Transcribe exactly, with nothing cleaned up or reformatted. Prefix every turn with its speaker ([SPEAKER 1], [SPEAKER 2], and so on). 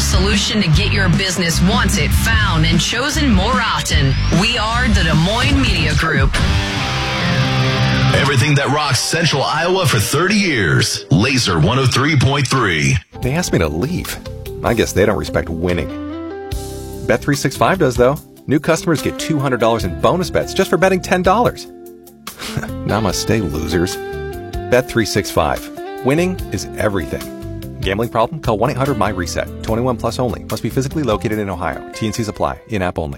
[SPEAKER 1] solution to get your business wanted, found, and chosen more often. We are the Des Moines Media Group.
[SPEAKER 2] Everything that rocks Central Iowa for thirty years. Laser one oh three point three.
[SPEAKER 3] They asked me to leave. I guess they don't respect winning. Bet three sixty-five does, though. New customers get two hundred dollars in bonus bets just for betting ten dollars. Namaste, losers. Bet three sixty-five. Winning is everything. Gambling problem? Call one eight hundred M Y RESET. twenty-one plus only. Must be physically located in Ohio. T and C's apply. In-app only.